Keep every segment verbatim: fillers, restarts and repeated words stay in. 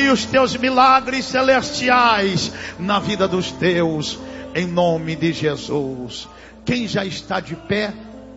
Flui os teus milagres celestiais na vida dos teus, em nome de Jesus. Quem já está de pé,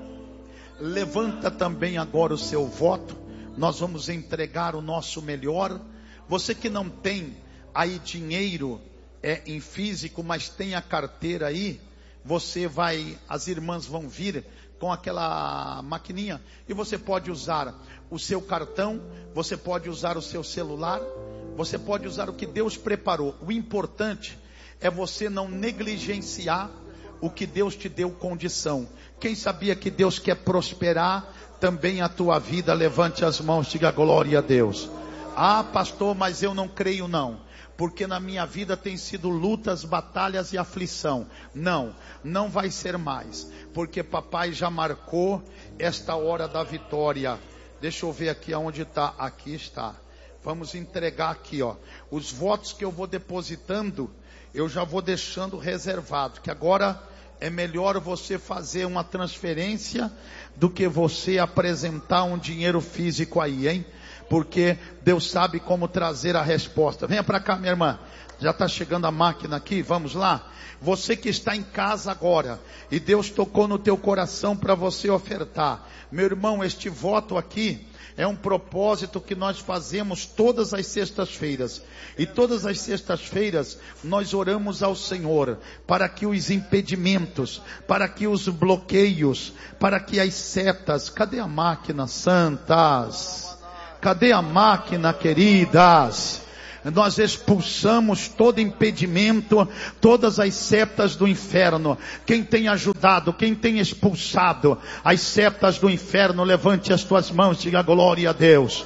levanta também agora o seu voto. Nós vamos entregar o nosso melhor. Você que não tem aí dinheiro é, em físico, mas tem a carteira aí, você vai, as irmãs vão vir com aquela maquininha e você pode usar o seu cartão, você pode usar o seu celular, você pode usar o que Deus preparou. O importante é você não negligenciar o que Deus te deu condição. Quem sabia que Deus quer prosperar também a tua vida? Levante as mãos, diga glória a Deus. Ah, pastor, mas eu não creio não, porque na minha vida tem sido lutas, batalhas e aflição. Não, não vai ser mais, porque papai já marcou esta hora da vitória. Deixa eu ver aqui aonde está. Aqui está. Vamos entregar aqui, ó. Os votos que eu vou depositando, eu já vou deixando reservado, que agora é melhor você fazer uma transferência do que você apresentar um dinheiro físico aí, hein? Porque Deus sabe como trazer a resposta. Venha para cá, minha irmã. Já está chegando a máquina aqui, vamos lá. Você que está em casa agora, e Deus tocou no teu coração para você ofertar. Meu irmão, este voto aqui é um propósito que nós fazemos todas as sextas-feiras. E todas as sextas-feiras nós oramos ao Senhor para que os impedimentos, para que os bloqueios, para que as setas, cadê a máquina, santas? Cadê a máquina, queridas? Nós expulsamos todo impedimento, todas as setas do inferno. Quem tem ajudado, quem tem expulsado as setas do inferno, levante as tuas mãos, diga glória a Deus.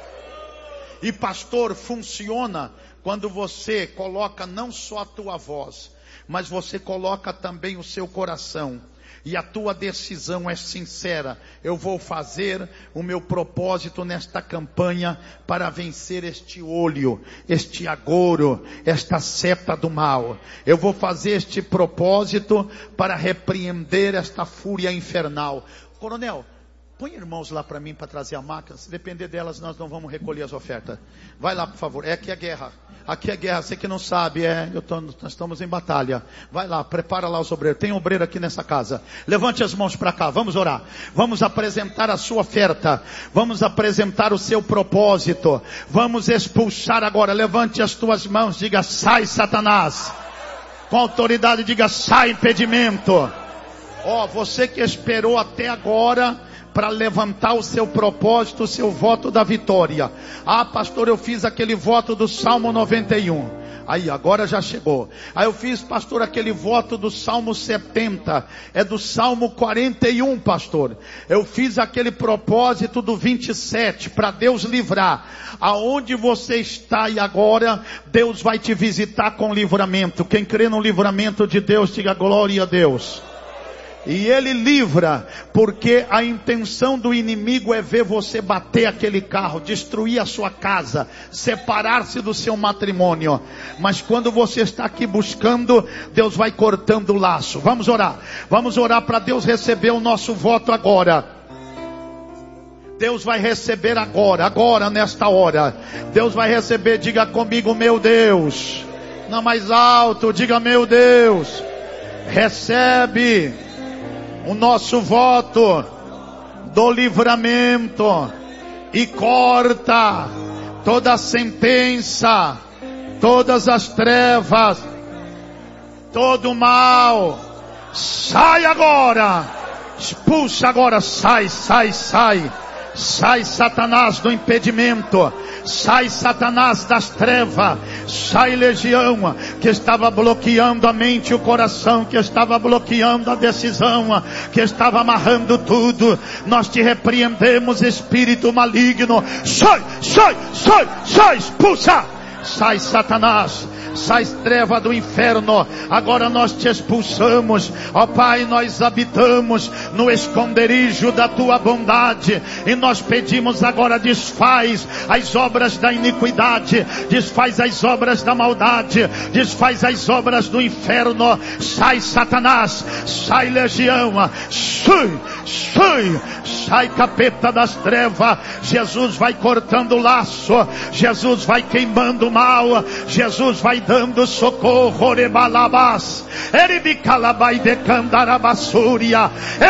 E pastor, funciona quando você coloca não só a tua voz, mas você coloca também o seu coração. E a tua decisão é sincera. Eu vou fazer o meu propósito nesta campanha para vencer este olho, este agouro, esta seta do mal. Eu vou fazer este propósito para repreender esta fúria infernal. Coronel, põe irmãos lá para mim para trazer a máquina. Se depender delas, nós não vamos recolher as ofertas. Vai lá, por favor. É aqui a guerra. Aqui é guerra. Você que não sabe, é, eu tô, nós estamos em batalha. Vai lá, prepara lá os obreiros. Tem obreiro aqui nessa casa. Levante as mãos para cá. Vamos orar. Vamos apresentar a sua oferta. Vamos apresentar o seu propósito. Vamos expulsar agora. Levante as tuas mãos. Diga, sai Satanás. Com autoridade, diga, sai impedimento. Ó, oh, você que esperou até agora para levantar o seu propósito, o seu voto da vitória. Ah, pastor, eu fiz aquele voto do Salmo noventa e um. Aí, agora já chegou. Aí eu fiz, pastor, aquele voto do Salmo setenta. É do Salmo quarenta e um, pastor. Eu fiz aquele propósito do vinte e sete, para Deus livrar. Aonde você está e agora, Deus vai te visitar com livramento. Quem crê no livramento de Deus, diga glória a Deus. E Ele livra, porque a intenção do inimigo é ver você bater aquele carro, destruir a sua casa, separar-se do seu matrimônio. Mas quando você está aqui buscando, Deus vai cortando o laço. Vamos orar, vamos orar para Deus receber o nosso voto agora. Deus vai receber agora, agora nesta hora. Deus vai receber, diga comigo, meu Deus. Na mais alto, diga meu Deus. Recebe o nosso voto do livramento e corta toda a sentença, todas as trevas, todo o mal. Sai agora, expulsa agora, sai, sai, sai. Sai Satanás do impedimento, sai Satanás das trevas, sai legião que estava bloqueando a mente e o coração, que estava bloqueando a decisão, que estava amarrando tudo. Nós te repreendemos, espírito maligno. Sai, sai, sai, sai, expulsa. Sai Satanás sai treva do inferno. Agora nós te expulsamos, ó Pai, nós habitamos no esconderijo da tua bondade, e nós pedimos agora, desfaz as obras da iniquidade, desfaz as obras da maldade, desfaz as obras do inferno. Sai Satanás, sai legião, sai, sai, sai capeta das trevas. Jesus vai cortando o laço, Jesus vai queimando o mal, Jesus vai dando socorro. Rebalabas, eribicalabai de candarabasúria,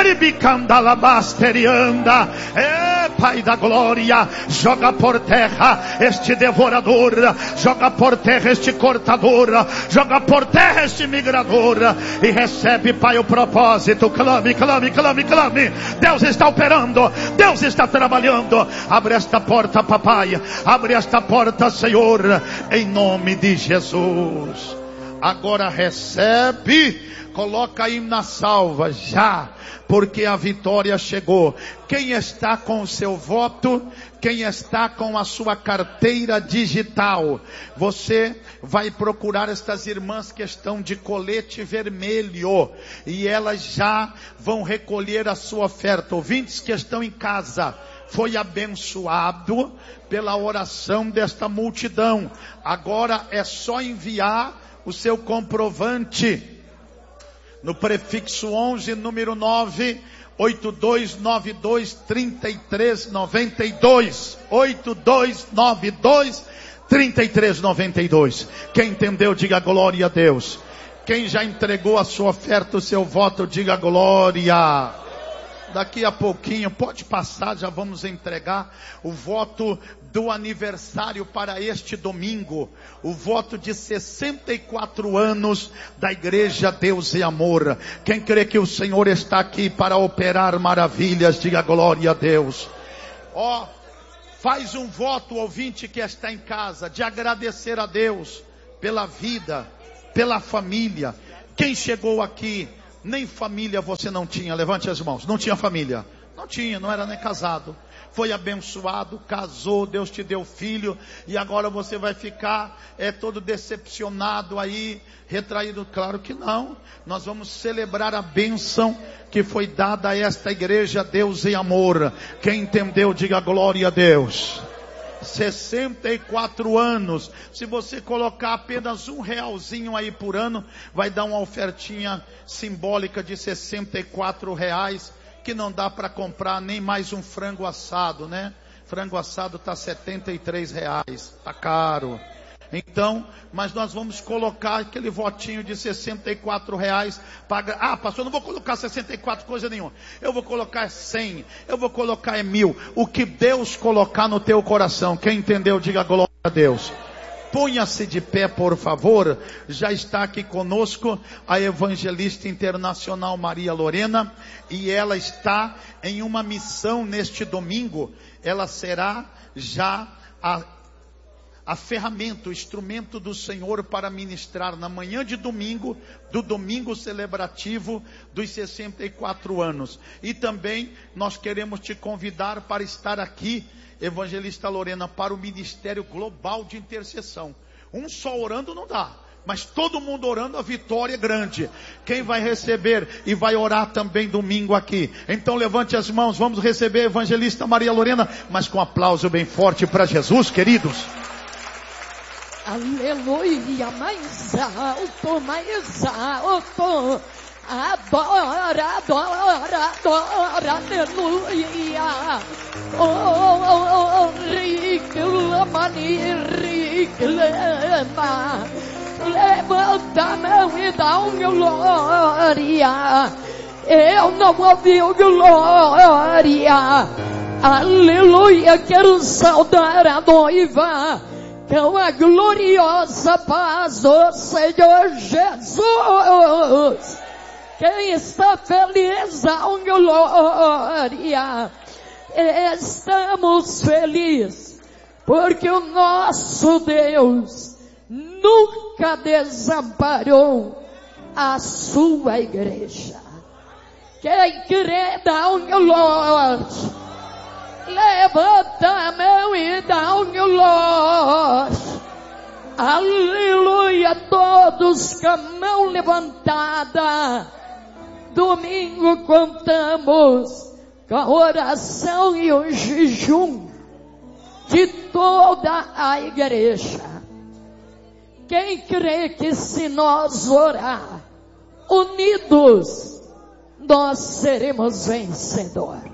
eribicandalabasterianda. É, Pai da glória, joga por terra este devorador, joga por terra este cortador, joga por terra este migrador, e recebe, Pai, o propósito. Clame, clame, clame, clame. Deus está operando, Deus está trabalhando. Abre esta porta, papai, abre esta porta, Senhor, em nome de Jesus. Agora recebe, coloca aí na salva já, porque a vitória chegou. Quem está com o seu voto, quem está com a sua carteira digital, você vai procurar estas irmãs que estão de colete vermelho, e elas já vão recolher a sua oferta. Ouvintes que estão em casa, foi abençoado pela oração desta multidão. Agora é só enviar o seu comprovante no prefixo onze, número nove, oito dois nove dois, três três nove dois, oito dois nove dois, três três nove dois. Quem entendeu, diga glória a Deus. Quem já entregou a sua oferta, o seu voto, diga glória. Daqui a pouquinho, pode passar, já vamos entregar o voto do aniversário para este domingo. O voto de sessenta e quatro anos da Igreja Deus e Amor. Quem crê que o Senhor está aqui para operar maravilhas, diga glória a Deus. Ó, faz um voto, ouvinte que está em casa, de agradecer a Deus pela vida, pela família. Quem chegou aqui, nem família você não tinha, levante as mãos. Não tinha família, não tinha, não era nem casado. Foi abençoado, casou, Deus te deu filho, e agora você vai ficar é, todo decepcionado aí, retraído? Claro que não. Nós vamos celebrar a bênção que foi dada a esta igreja Deus e Amor. Quem entendeu, diga glória a Deus. sessenta e quatro anos. Se você colocar apenas um realzinho aí por ano, vai dar uma ofertinha simbólica de sessenta e quatro reais, que não dá para comprar nem mais um frango assado, né? Frango assado está setenta e três reais, tá caro. Então, mas nós vamos colocar aquele votinho de sessenta e quatro reais. Paga... Ah, pastor, eu não vou colocar sessenta e quatro coisa nenhuma. Eu vou colocar cem, eu vou colocar mil. O que Deus colocar no teu coração. Quem entendeu, diga glória a Deus. Ponha-se de pé, por favor. Já está aqui conosco a evangelista internacional Maria Lorena, e ela está em uma missão neste domingo. Ela será já a a ferramenta, o instrumento do Senhor para ministrar na manhã de domingo, do domingo celebrativo dos sessenta e quatro anos. E também nós queremos te convidar para estar aqui, evangelista Lorena, para o Ministério Global de Intercessão. Um só orando não dá, mas todo mundo orando, a vitória é grande. Quem vai receber e vai orar também domingo aqui? Então levante as mãos, vamos receber a evangelista Maria Lorena, mas com aplauso bem forte para Jesus, queridos. Aleluia, mais alto, mais alto. Adora, adora, adora, aleluia. Oh, reclama, reclama. Levanta a mão e dá um glória. Eu não ouvi o glória. Aleluia, quero saudar a noiva com a gloriosa paz do Senhor Jesus. Quem está feliz, dá um glória. Estamos felizes porque o nosso Deus nunca desamparou a sua igreja. Quem crê, dá um glória. Levanta a mão e dá um glória. Aleluia. todos com a mão levantada. Domingo contamos com a oração e o jejum de toda a igreja. Quem crê que se nós orar unidos, nós seremos vencedores.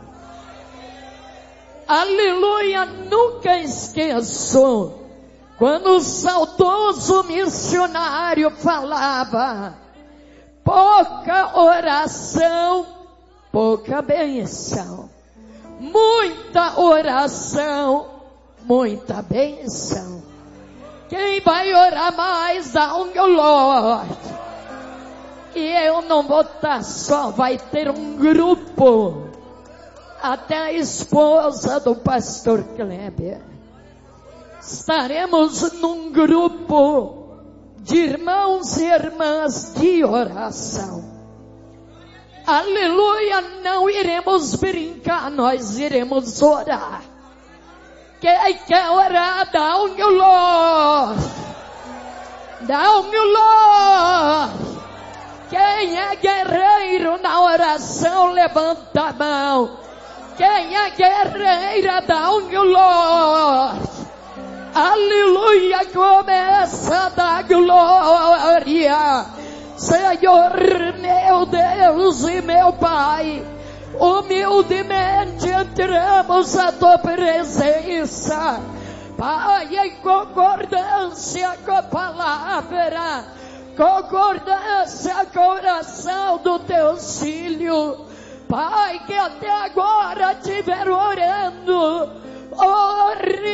Aleluia, nunca esqueço quando o saudoso missionário falava: pouca oração, pouca bênção. Muita oração, muita bênção. Quem vai orar mais, dá um glória. E eu não vou estar só, vai ter um grupo. Até a esposa do pastor Kleber. Estaremos num grupo de irmãos e irmãs de oração. Aleluia, não iremos brincar, nós iremos orar. Quem quer orar, dá um glória. Dá um glória. Quem é guerreiro na oração, levanta a mão. Quem é guerreira, dá um glória. Aleluia, começa a dar glória. Senhor, meu Deus e meu Pai, humildemente entramos à tua presença, Pai, em concordância com a palavra, concordância com a oração do teu filho, Pai, que até agora estiveram orando. Oh,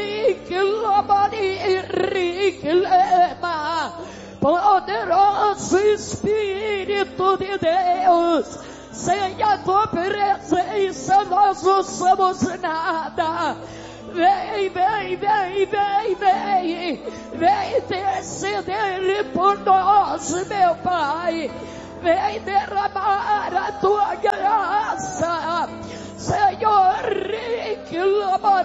Riquilema, poderoso Espírito de Deus, sem a tua presença nós não somos nada. Vem, vem, vem, vem, vem, vem interceder por nós, meu Pai. Vem derramar a tua graça, Senhor. Riquilema,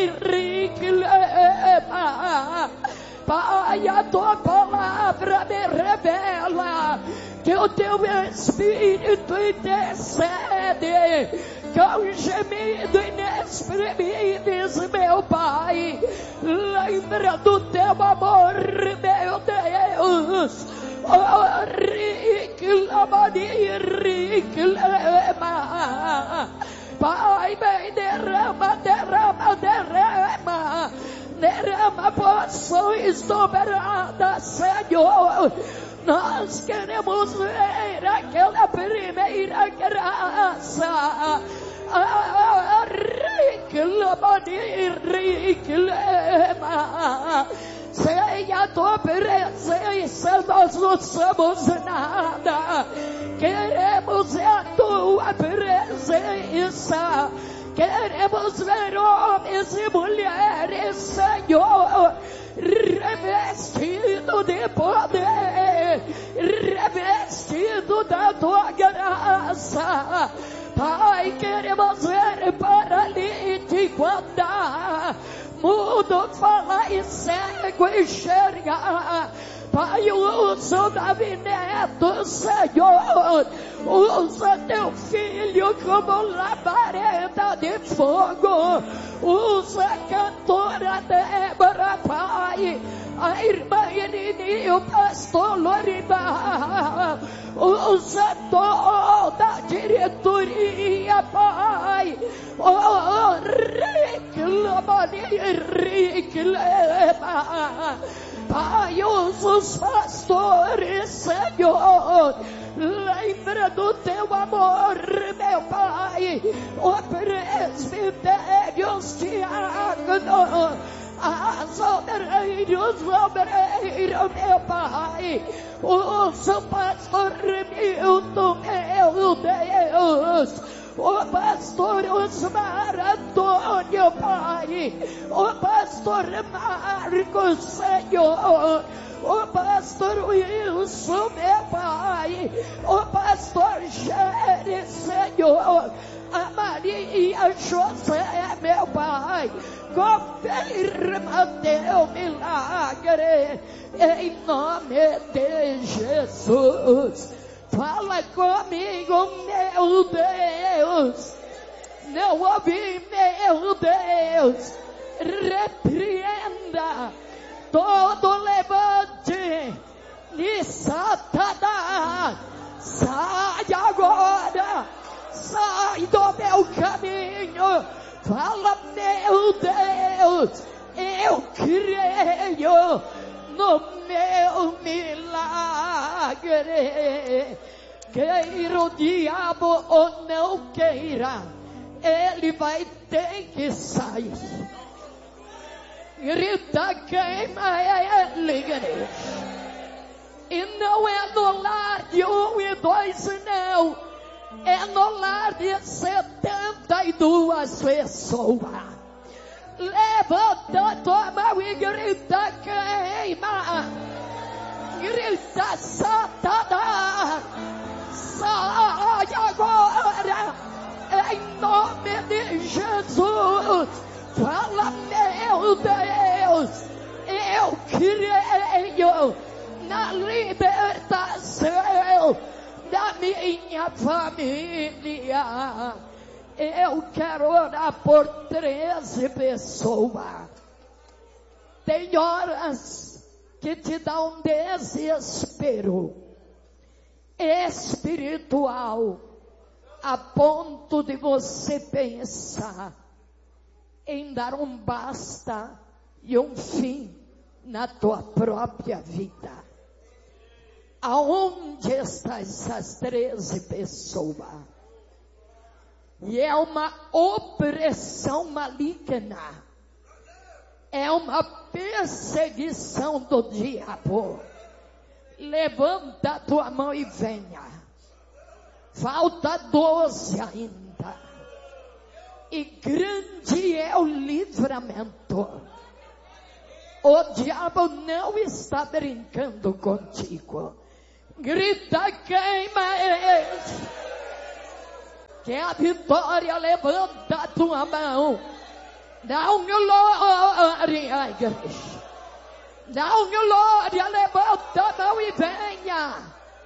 riquilema. Pai, a tua palavra me revela que o teu Espírito intercede com gemido inexprimíveis, meu Pai. Lembra do teu amor, meu Deus. Oh, riquilema, riquilema. Pai, vem, derrama, derrama, derrama. Derrama porções dobradas, Senhor. Nós queremos ver aquela primeira graça. Ah, riquilema, riquilema. Sem a tua presença nós não somos nada. Queremos a tua presença. Queremos ver homens e mulheres, Senhor, revestido de poder, revestido da tua graça. Pai, queremos ver paralítico andar, mudo falar e cego enxergar. Pai, usa o Davi Neto, Senhor. Usa teu filho como labareda de fogo. Usa a cantora Débora, Pai. A irmã Irini, o pastor Lorival. Usa toda a diretoria, Pai. Oh, reclama, reclama. Pai, usa os pastores, Senhor. Lembra do teu amor, meu Pai. O presbitério, os diáconos, as obreiros, obreiro, meu Pai. Usa o pastor Milton, meu Deus. O pastor Osmar Antônio, Pai. O pastor Marcos, Senhor. O pastor Wilson, meu Pai. O pastor Jerry, Senhor. a Maria José, meu Pai, confirma teu milagre, em nome de Jesus. Fala comigo, meu Deus. Não ouvi, meu Deus. Repreenda todo levante de Satanás. Sai agora. Sai do meu caminho. Fala, meu Deus. Eu creio no meu milagre. Queira o diabo ou não queira, ele vai ter que sair. Grita, queima ele, igreja. E não é no lar de um e dois, não. É no lar de setenta e duas pessoas. Levanta tua mão e grita, queima. Grita, Satanás. Sai agora. Em nome de Jesus. Fala, meu Deus. Eu creio na libertação da minha família. Eu quero orar por treze pessoas. Tem horas que te dá um desespero espiritual, a ponto de você pensar em dar um basta e um fim na tua própria vida. Aonde estão essas treze pessoas? E é uma opressão maligna. É uma perseguição do diabo. Levanta a tua mão e venha. Falta doze ainda. E grande é o livramento. O diabo não está brincando contigo. Grita, queima ele. Que a vitória, levanta a tua mão. Dá um glória à igreja. Dá um glória, levanta a mão e venha.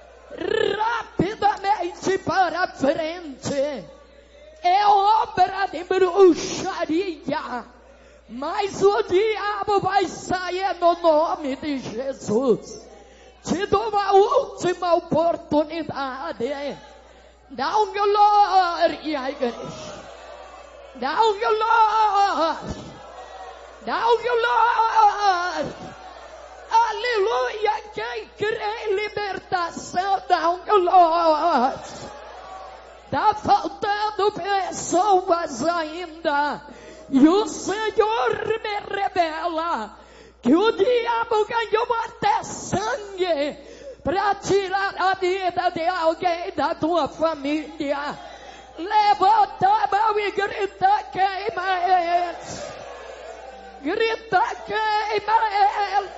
Rapidamente para frente. É obra de bruxaria. Mas o diabo vai sair no nome de Jesus. Te dou uma última oportunidade. Dá um glória à igreja. Dá um glória. Dá um glória. Aleluia. Quem crê em libertação, dá um glória. Está faltando pessoas ainda. E o Senhor me revela que o diabo ganhou até sangue para tirar a vida de alguém da tua família. Levanta a mão e grita, queima ele. Grita, queima ele.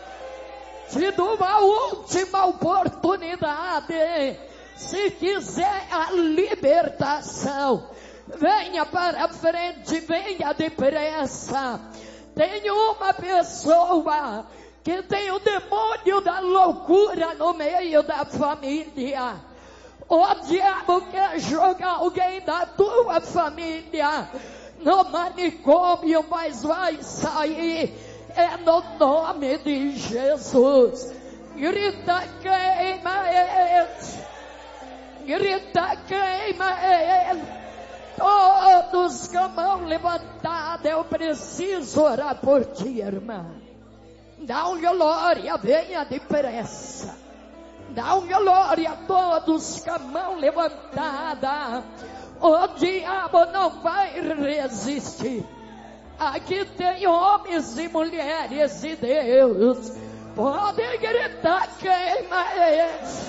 Te dou uma última oportunidade. Se quiser a libertação, venha para frente, venha depressa. Tem uma pessoa que tem o demônio da loucura no meio da família. O diabo quer jogar alguém da tua família no manicômio, mas vai sair. É no nome de Jesus. Grita, queima ele. Grita, queima ele. Todos com a mão levantada, eu preciso orar por ti, irmã. Dá um glória, venha depressa. Dá um glória, todos com a mão levantada. O diabo não vai resistir. Aqui tem homens e mulheres de Deus. Pode gritar, queima eles.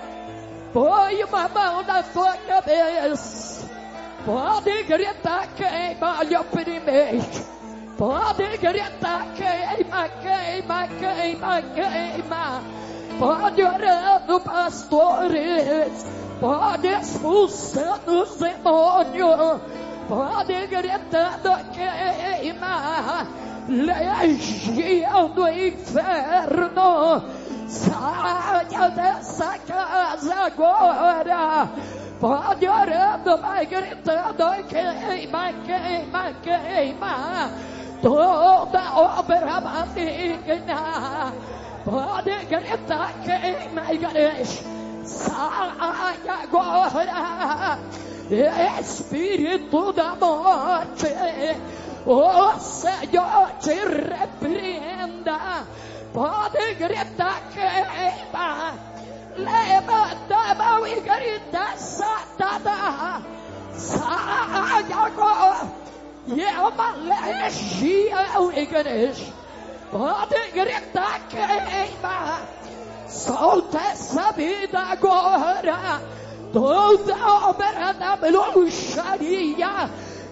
Põe uma mão na tua cabeça. Pode gritar, queima-lhe o primeiro. Pode gritar, queima, queima, queima, queima. Pode orando, pastores. Pode expulsando os demônios. Pode gritando queima. Legião do inferno, saia dessa casa agora. Pode orando, vai gritando queima, queima, queima. Toda obra maligna. Pode gritar queima, igreja. Saia agora. Espírito da morte, o Senhor te repreenda. Pode gritar queima. Levanta a mão e grita: Satanás, sai agora. E é uma legião, igreja. Pode gritar queima. Solta essa vida agora. Toda obra da bruxaria,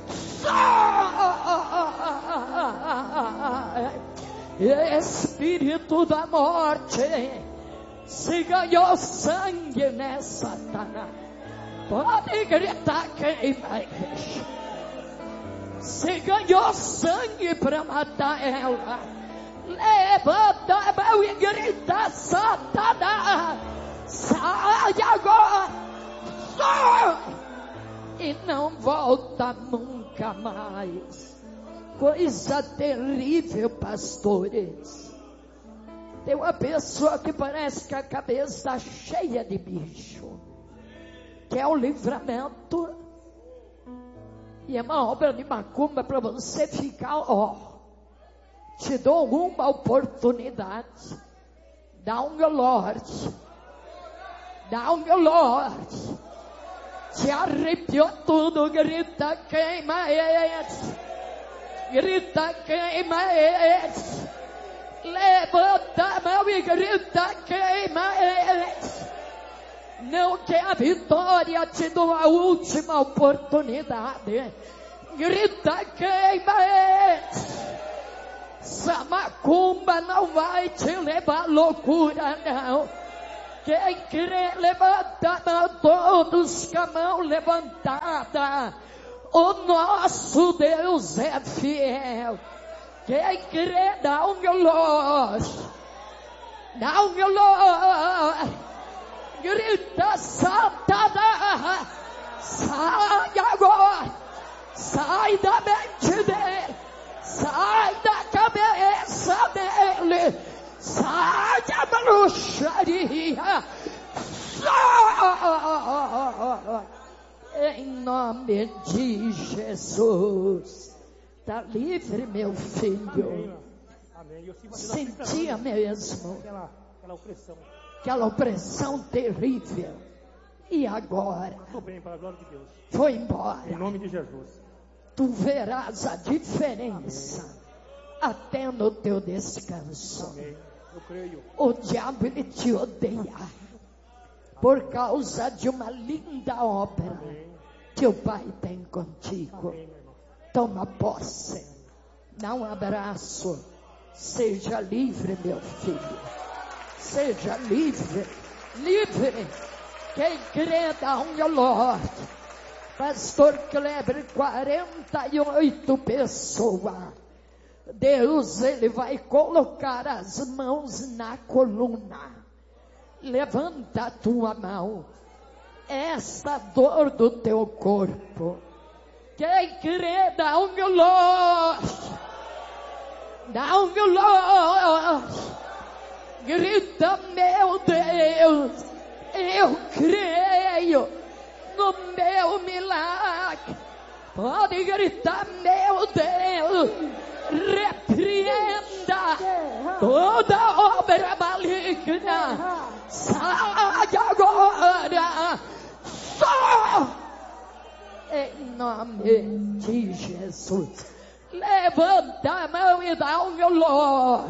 espírito da morte, se ganhou sangue nessa Satanás. Pode gritar queima, igreja. Se ganhou sangue para matar ela, levanta a mão e grita: Satanás, sai agora. E não volta nunca mais. Coisa terrível, pastores. Tem uma pessoa que parece que a cabeça está cheia de bicho. Quer o livramento? E é uma obra de macumba para você ficar, ó. Te dou uma oportunidade. Dá um Lord. Dá um Lord. Te arrepiou tudo, grita queima esse, grita queima esse, levanta a mão e grita queima esse. Não quer a vitória, te dou a última oportunidade, grita queima esse. Essa macumba não vai te levar à loucura, não. Quem crê, levanta a mão, todos com a mão levantada. O nosso Deus é fiel. Quem crê, dá um glória. Dá um glória. Grita: Satanás, sai agora. Sai da mente dele. Sai da cabeça dele. Sai da bruxaria. Em nome de Jesus. Está livre, meu filho. Amém. Sentia mesmo aquela, aquela opressão. Aquela opressão terrível. E agora? Estou bem, para a glória de Deus. Foi embora. Em nome de Jesus. Tu verás a diferença. Amém. Até no teu descanso. Amém. Eu creio. O diabo, ele te odeia por causa de uma linda obra. Amém. Que o Pai tem contigo. Amém, toma posse. Dá um abraço. Seja livre, meu filho. Seja livre. Livre. Quem crê, dá um glória. Pastor Kleber, quarenta e oito pessoas. Deus, ele vai colocar as mãos na coluna. Levanta a tua mão. Esta dor do teu corpo. Quem crê, dá um glória. Dá um glória. Grita: meu Deus, eu creio no meu milagre. Pode gritar: meu Deus, repreenda toda obra maligna. Sai agora. Só em nome de Jesus. Levanta a mão e dá um glória.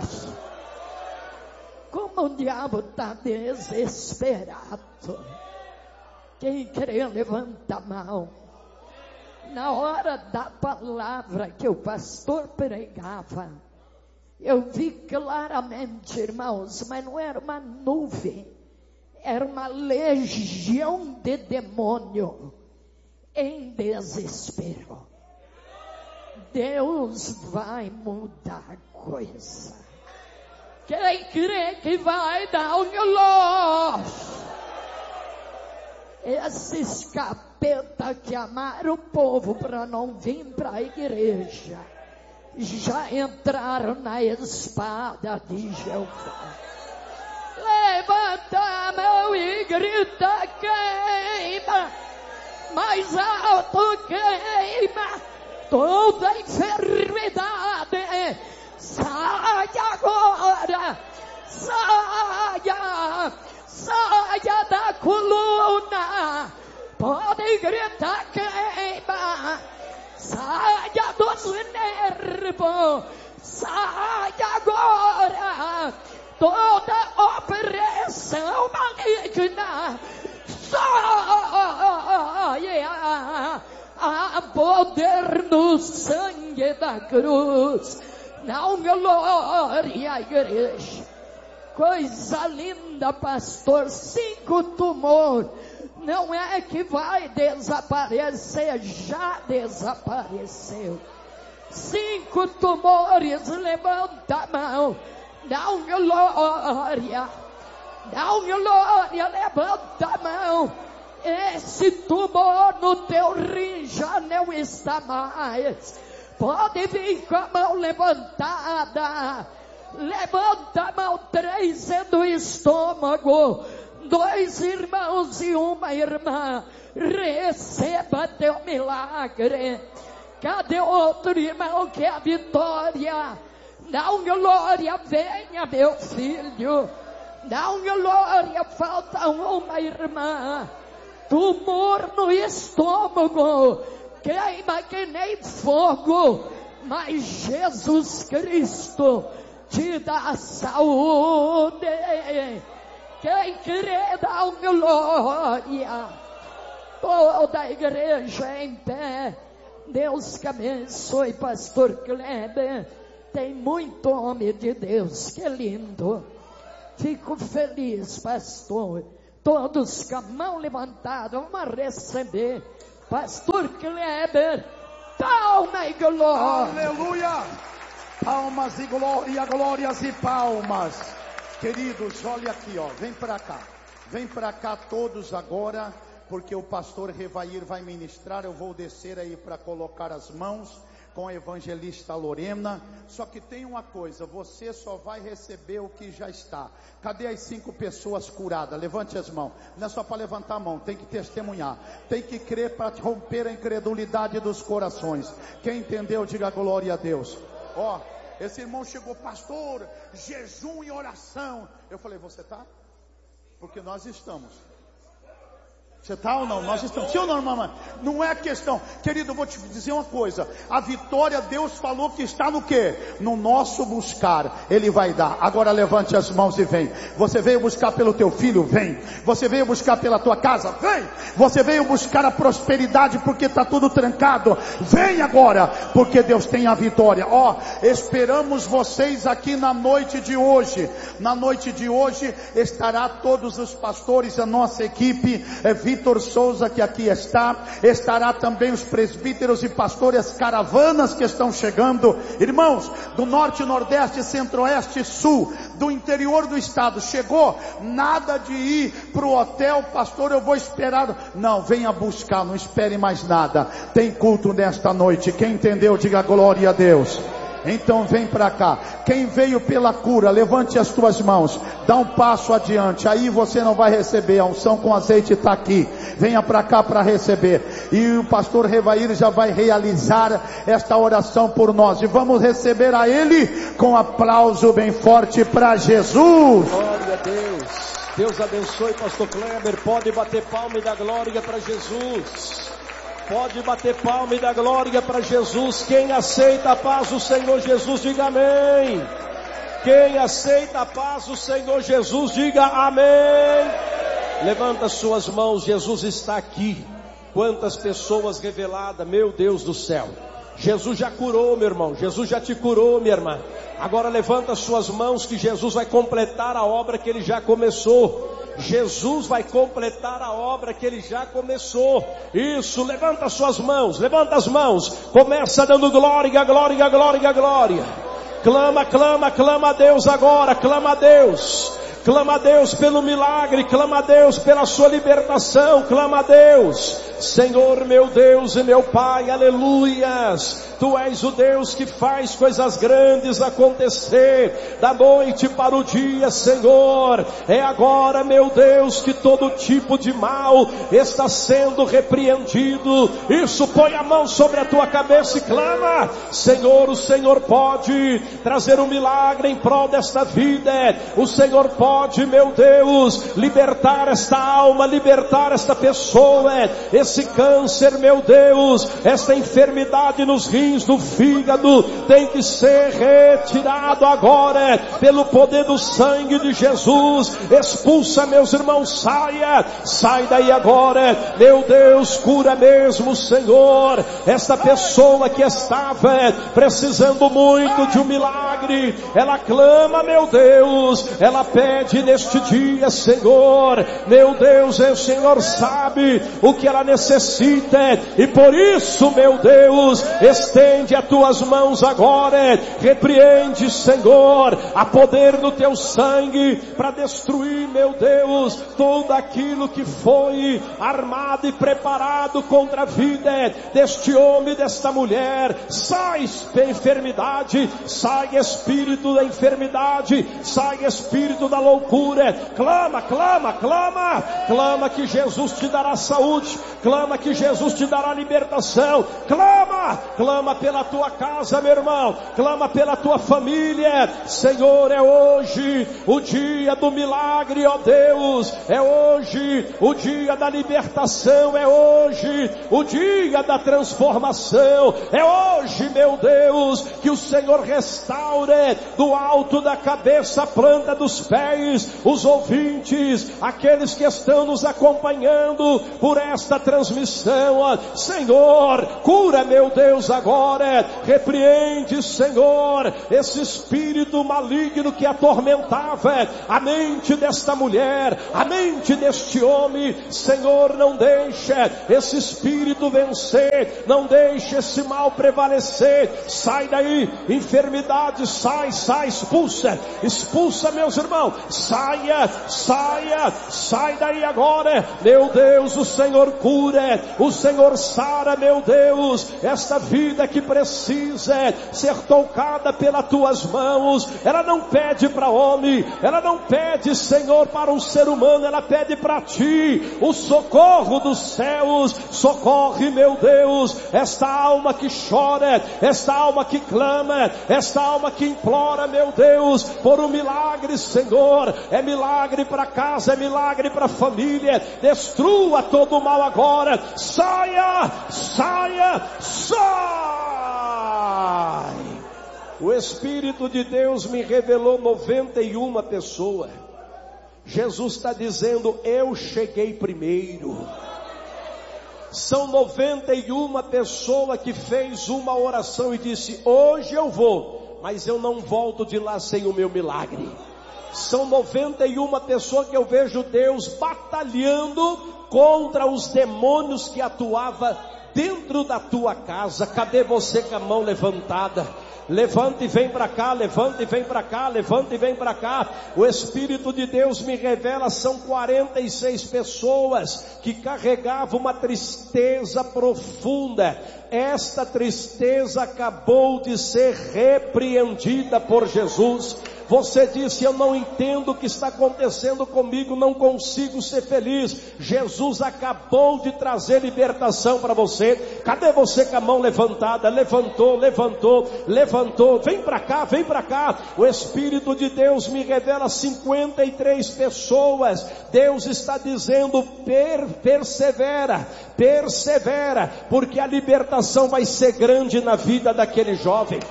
Como o diabo está desesperado. Quem crê, levanta a mão. Na hora da palavra que o pastor pregava, eu vi claramente, irmãos, mas não era uma nuvem, era uma legião de demônio em desespero. Deus vai mudar a coisa. Quem crê que vai dar um glória? Esses capeta que amaram o povo para não vir para a igreja, já entraram na espada de Jeová. Levanta a mão e grita: queima, mais alto, queima toda enfermidade, saia agora, saia, saia da coluna, pode gritar: queima, saia dos nervos, saia agora toda opressão maligna, saia, há poder no sangue da cruz. Não, glória à igreja. Coisa linda, pastor. Cinco tumores. Não é que vai desaparecer, já desapareceu. Cinco tumores, levanta a mão. Não, glória. Não, glória, levanta a mão. Esse tumor no teu rim já não está mais. Pode vir com a mão levantada. Levanta a mão, três é do estômago, dois irmãos e uma irmã. Receba teu milagre. Cadê outro irmão que é a Vitória? Não, glória, venha meu filho. Não, glória, falta uma irmã. Tumor no estômago, queima que nem fogo, mas Jesus Cristo te dá saúde. Quem crê dá um glória. Toda a igreja em pé. Deus que abençoe, pastor Kleber. Tem muito homem de Deus, que lindo. Fico feliz, pastor. Todos com a mão levantada, vamos receber pastor Kleber. Palma e glória. Aleluia. Palmas e glória, glórias e palmas. Queridos, olha aqui, ó. Vem para cá. Vem para cá todos agora, porque o pastor Revair vai ministrar. Eu vou descer aí para colocar as mãos com a evangelista Lorena. Só que tem uma coisa, você só vai receber o que já está. Cadê as cinco pessoas curadas? Levante as mãos. Não é só para levantar a mão, tem que testemunhar, tem que crer para romper a incredulidade dos corações. Quem entendeu, diga glória a Deus. Ó, esse irmão chegou: pastor, jejum e oração. Eu falei: você tá? Porque nós estamos. Você está ou não? Nós estamos. Sim ou não, mamãe? Não é questão. Querido, eu vou te dizer uma coisa. A vitória, Deus falou que está no quê? No nosso buscar. Ele vai dar. Agora levante as mãos e vem. Você veio buscar pelo teu filho? Vem. Você veio buscar pela tua casa? Vem. Você veio buscar a prosperidade porque está tudo trancado? Vem agora, porque Deus tem a vitória. Ó, oh, esperamos vocês aqui na noite de hoje. Na noite de hoje estará todos os pastores, a nossa equipe, é, Vitor Souza, que aqui está, estará também os presbíteros e pastores, caravanas que estão chegando, irmãos, do norte, nordeste, centro-oeste, sul, do interior do estado. Chegou, nada de ir para o hotel, pastor, eu vou esperar. Não, venha buscar, não espere mais nada. Tem culto nesta noite. Quem entendeu, diga glória a Deus. Então vem para cá. Quem veio pela cura, levante as tuas mãos, dá um passo adiante. Aí você não vai receber, a unção com azeite está aqui. Venha para cá para receber. E o pastor Revair já vai realizar esta oração por nós. E vamos receber a ele com aplauso bem forte para Jesus. Glória a Deus. Deus abençoe, pastor Kleber. Pode bater palma e dar glória para Jesus. Pode bater palma e dar glória para Jesus. Quem aceita a paz do Senhor Jesus, diga amém. Quem aceita a paz do Senhor Jesus, diga amém. Levanta suas mãos, Jesus está aqui. Quantas pessoas reveladas, meu Deus do céu. Jesus já curou, meu irmão. Jesus já te curou, minha irmã. Agora levanta suas mãos que Jesus vai completar a obra que Ele já começou. Jesus vai completar a obra que Ele já começou. Isso, levanta suas mãos, levanta as mãos. Começa dando glória, glória, glória, glória. Clama, clama, clama a Deus agora, clama a Deus. Clama a Deus pelo milagre, clama a Deus pela sua libertação, clama a Deus. Senhor meu Deus e meu Pai, aleluias. Tu és o Deus que faz coisas grandes acontecer, da noite para o dia, Senhor. É agora, meu Deus, que todo tipo de mal está sendo repreendido. Isso, põe a mão sobre a tua cabeça e clama. Senhor, o Senhor pode trazer um milagre em prol desta vida. O Senhor pode, meu Deus, libertar esta alma, libertar esta pessoa. Esse câncer, meu Deus, esta enfermidade nos rins, do fígado, tem que ser retirado agora, pelo poder do sangue de Jesus. Expulsa, meus irmãos, saia, sai daí agora, meu Deus, cura mesmo, Senhor, esta pessoa que estava precisando muito de um milagre, ela clama, meu Deus, ela pede neste dia, Senhor, meu Deus, o Senhor sabe o que ela necessita, e por isso, meu Deus, estende as tuas mãos agora, repreende, Senhor, a poder do teu sangue, para destruir, meu Deus, tudo aquilo que foi armado e preparado contra a vida deste homem, desta mulher. Sai enfermidade, sai espírito da enfermidade, sai espírito da loucura. Clama, clama, clama, clama que Jesus te dará saúde, clama que Jesus te dará libertação, clama, clama pela tua casa, meu irmão, clama pela tua família. Senhor, é hoje o dia do milagre, ó Deus, é hoje o dia da libertação, é hoje o dia da transformação, é hoje, meu Deus, que o Senhor restaure do alto da cabeça a planta dos pés, os ouvintes, aqueles que estão nos acompanhando por esta transmissão, ó Senhor, cura, meu Deus, agora, repreende, Senhor, esse espírito maligno que atormentava a mente desta mulher, a mente deste homem. Senhor, não deixa esse espírito vencer, não deixa esse mal prevalecer. Sai daí, enfermidade, sai, sai, expulsa, expulsa, meus irmãos, saia, saia, sai daí agora, meu Deus, o Senhor cura, o Senhor sara, meu Deus, esta vida que precisa ser tocada pelas tuas mãos. Ela não pede para homem, ela não pede, Senhor, para um ser humano, ela pede para ti, o socorro dos céus. Socorre, meu Deus, esta alma que chora, esta alma que clama, esta alma que implora, meu Deus, por um milagre, Senhor. É milagre para casa, é milagre para família. Destrua todo o mal agora. Saia, saia, sai. O Espírito de Deus me revelou noventa e uma pessoas. Jesus está dizendo, eu cheguei primeiro. São noventa e uma pessoas que fez uma oração e disse, hoje eu vou, mas eu não volto de lá sem o meu milagre. São noventa e uma pessoas que eu vejo Deus batalhando contra os demônios que atuavam dentro da tua casa. Cadê você com a mão levantada? Levanta e vem para cá, levanta e vem para cá, levanta e vem para cá. O Espírito de Deus me revela, são quarenta e seis pessoas que carregavam uma tristeza profunda. Esta tristeza acabou de ser repreendida por Jesus. Você disse, eu não entendo o que está acontecendo comigo, não consigo ser feliz. Jesus acabou de trazer libertação para você. Cadê você com a mão levantada? Levantou, levantou, levantou. Vem para cá, vem para cá. O Espírito de Deus me revela cinquenta e três pessoas. Deus está dizendo, per, persevera, persevera, porque a libertação vai ser grande na vida daquele jovem.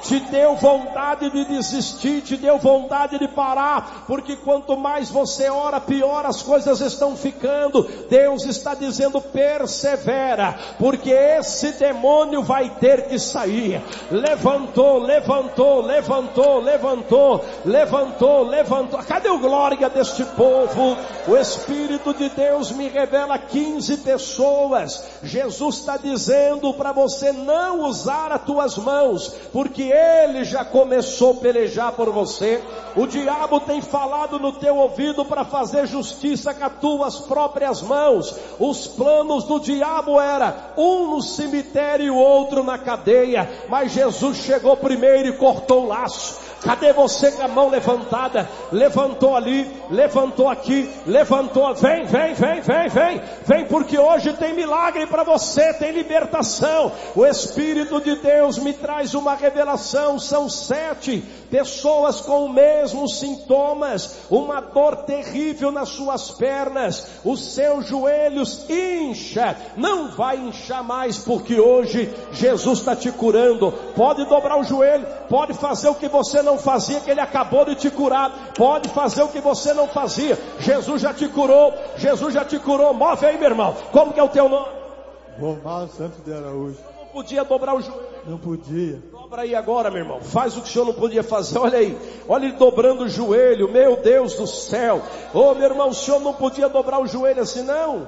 te deu vontade de desistir, te deu vontade de parar, porque quanto mais você ora, pior as coisas estão ficando. Deus está dizendo: persevera, porque esse demônio vai ter que sair. Levantou, levantou, levantou, levantou, levantou, levantou. Cadê o glória deste povo? O Espírito de Deus me revela quinze pessoas. Jesus está dizendo para você não usar as tuas mãos, porque Ele já começou a pelejar por você. O diabo tem falado no teu ouvido para fazer justiça com as tuas próprias mãos. Os planos do diabo era um no cemitério e o outro na cadeia, mas Jesus chegou primeiro e cortou o laço. Cadê você com a mão levantada? Levantou ali, levantou aqui, levantou. Vem, vem, vem, vem, vem. Vem, porque hoje tem milagre para você, tem libertação. O Espírito de Deus me traz uma revelação. São sete pessoas com os mesmos sintomas. Uma dor terrível nas suas pernas. Os seus joelhos incha. Não vai inchar mais, porque hoje Jesus está te curando. Pode dobrar o joelho, pode fazer o que você não fazia, que Ele acabou de te curar. Pode fazer o que você não fazia. Jesus já te curou, Jesus já te curou. Move aí, meu irmão. Como que é o teu nome? Romar Santos de Araújo. Não podia dobrar o joelho. Não podia. Dobra aí agora, meu irmão. Faz o que o senhor não podia fazer. Olha aí, olha ele dobrando o joelho. Meu Deus do céu. Ô, meu irmão, o senhor não podia dobrar o joelho assim, não?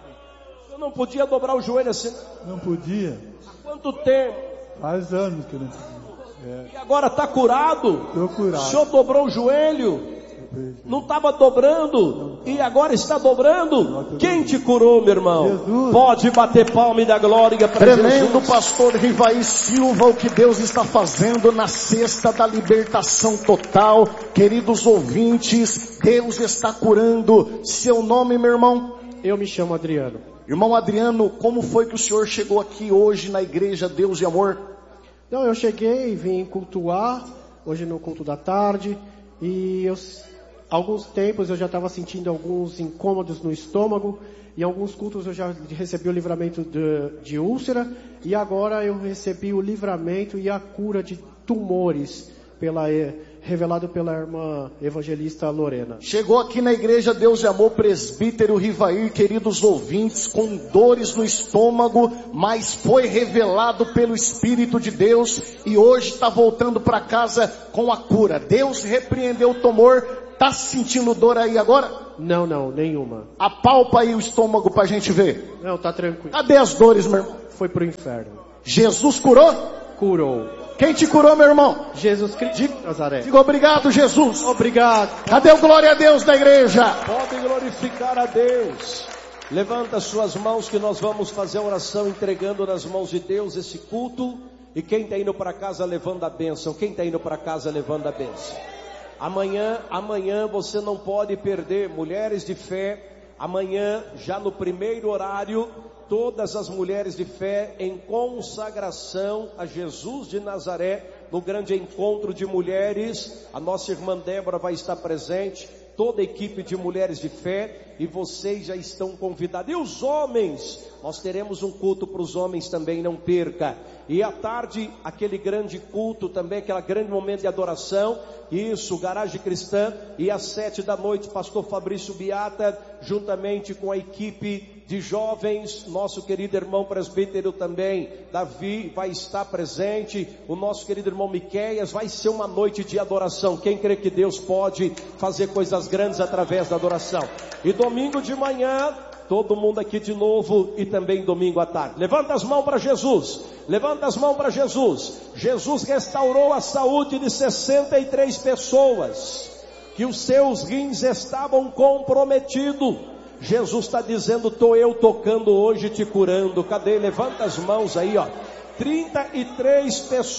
O senhor não podia dobrar o joelho assim, não? Não podia. Há quanto tempo? Faz anos que eu não podia. É. E agora está curado? Estou curado. O senhor dobrou o joelho? Não estava dobrando e agora está dobrando. Quem te curou, meu irmão? Jesus. Pode bater palma e dar glória para Tremendo, Jesus. pastor Rivaí Silva, o que Deus está fazendo na sexta da libertação total. Queridos ouvintes, Deus está curando. Seu nome, meu irmão? Eu me chamo Adriano. Irmão Adriano, como foi que o senhor chegou aqui hoje na igreja Deus e Amor? Então, eu cheguei, vim cultuar, hoje no culto da tarde, e eu, alguns tempos eu já estava sentindo alguns incômodos no estômago, em alguns cultos eu já recebi o livramento de, de úlcera, e agora eu recebi o livramento e a cura de tumores, pela, revelado pela irmã evangelista Lorena. Chegou aqui na igreja Deus e Amor, presbítero Rivaí, queridos ouvintes, com dores no estômago, mas foi revelado pelo Espírito de Deus e hoje está voltando para casa com a cura. Deus repreendeu o tumor. Tá sentindo dor aí agora? Não, não, nenhuma. Apalpa aí o estômago pra gente ver. Não, tá tranquilo. Cadê as dores, meu irmão? Foi pro inferno. Jesus curou? Curou. Quem te curou, meu irmão? Jesus Cristo de Nazaré. Diga obrigado, Jesus. Obrigado. Cadê o glória a Deus da igreja? Pode glorificar a Deus. Levanta suas mãos que nós vamos fazer a oração entregando nas mãos de Deus esse culto. E quem está indo para casa levando a bênção? Quem está indo para casa levando a bênção? Amanhã, amanhã você não pode perder, mulheres de fé. Amanhã, já no primeiro horário, todas as mulheres de fé em consagração a Jesus de Nazaré, no grande encontro de mulheres. A nossa irmã Débora vai estar presente, toda a equipe de mulheres de fé, e vocês já estão convidados. E os homens, nós teremos um culto para os homens também, não perca. E à tarde, aquele grande culto também, aquele grande momento de adoração, isso, Garagem Cristã. E às sete da noite, pastor Fabrício Biata, juntamente com a equipe de jovens, nosso querido irmão presbítero também, Davi, vai estar presente, o nosso querido irmão Miqueias. Vai ser uma noite de adoração. Quem crê que Deus pode fazer coisas grandes através da adoração? E domingo de manhã, todo mundo aqui de novo, e também domingo à tarde. Levanta as mãos para Jesus. Levanta as mãos para Jesus. Jesus restaurou a saúde de sessenta e três pessoas, que os seus rins estavam comprometidos. Jesus está dizendo, estou eu tocando hoje, te curando. Cadê? Levanta as mãos aí, ó. trinta e três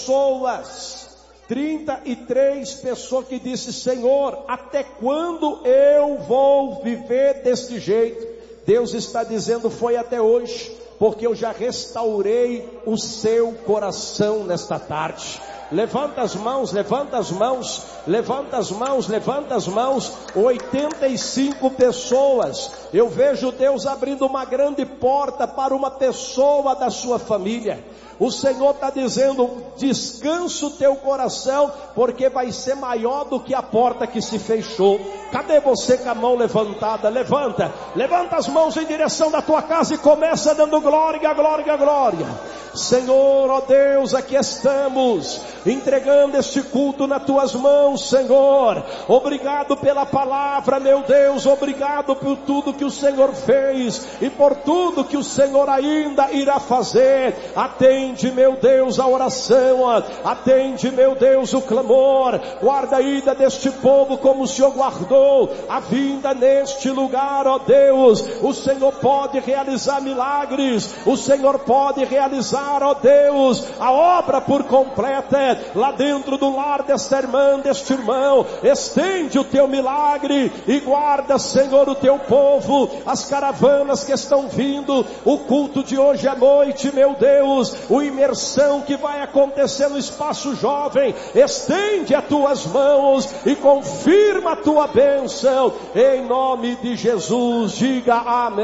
pessoas. trinta e três pessoas que disse, Senhor, até quando eu vou viver deste jeito? Deus está dizendo, foi até hoje, porque eu já restaurei o seu coração nesta tarde. Levanta as mãos, levanta as mãos, levanta as mãos, levanta as mãos. oitenta e cinco pessoas. Eu vejo Deus abrindo uma grande porta para uma pessoa da sua família. O Senhor está dizendo, descansa o teu coração, porque vai ser maior do que a porta que se fechou. Cadê você com a mão levantada? Levanta, levanta as mãos em direção da tua casa e começa dando glória, glória, glória. Senhor, ó Deus, aqui estamos, entregando este culto nas tuas mãos, Senhor. Obrigado pela palavra, meu Deus, obrigado por tudo que o Senhor fez e por tudo que o Senhor ainda irá fazer. Atende, meu Deus, a oração, atende, meu Deus, o clamor. Guarda a ida deste povo como o Senhor guardou a vinda neste lugar, ó Deus. O Senhor pode realizar milagres, o Senhor pode realizar, ó Deus, a obra por completa lá dentro do lar desta irmã, deste irmão. Estende o teu milagre e guarda, Senhor, o teu povo, as caravanas que estão vindo, o culto de hoje à noite, meu Deus, o imersão que vai acontecer no espaço jovem. Estende as tuas mãos e confirma a tua bênção, em nome de Jesus. Diga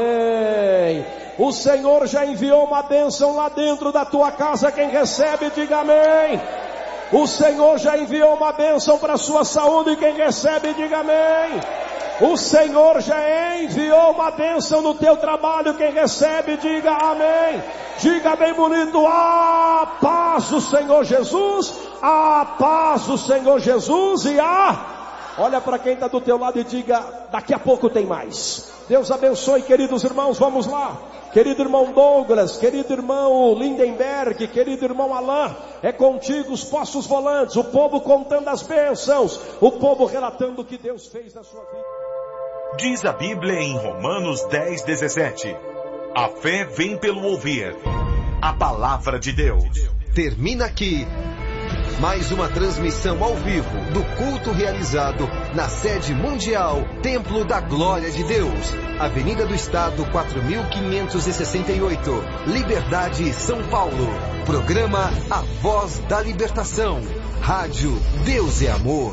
amém. O Senhor já enviou uma bênção lá dentro da tua casa. Quem recebe, diga amém. O Senhor já enviou uma bênção para a sua saúde. Quem recebe, diga amém. O Senhor já enviou uma bênção no teu trabalho. Quem recebe, diga amém. Diga bem bonito: a paz do Senhor Jesus, a paz do Senhor Jesus e a... Olha para quem está do teu lado e diga: daqui a pouco tem mais. Deus abençoe, queridos irmãos, vamos lá. Querido irmão Douglas, querido irmão Lindenberg, querido irmão Alain, é contigo os postos volantes, o povo contando as bênçãos, o povo relatando o que Deus fez na sua vida. Diz a Bíblia em Romanos dez, dezessete, a fé vem pelo ouvir a palavra de Deus. Termina aqui mais uma transmissão ao vivo do culto realizado na sede mundial Templo da Glória de Deus, Avenida do Estado quatro mil quinhentos e sessenta e oito, Liberdade, São Paulo. Programa A Voz da Libertação. Rádio Deus é Amor.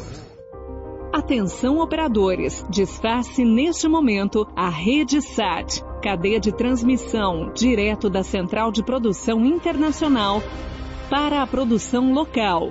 Atenção, operadores, desface neste momento a Rede Sat, cadeia de transmissão direto da Central de Produção Internacional para a produção local.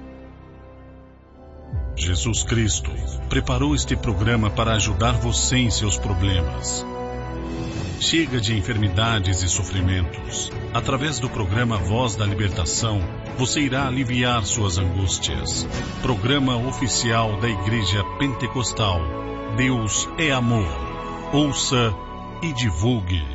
Jesus Cristo preparou este programa para ajudar você em seus problemas. Chega de enfermidades e sofrimentos. Através do programa Voz da Libertação, você irá aliviar suas angústias. Programa oficial da Igreja Pentecostal. Deus é Amor. Ouça e divulgue.